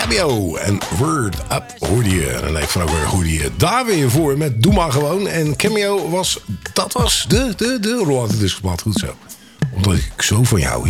Cameo en Word Up hoorde je. En dan van over hoorde je daar weer voor met Doe maar gewoon. En Cameo was de royalty disc. Goed zo. Omdat ik zo van jou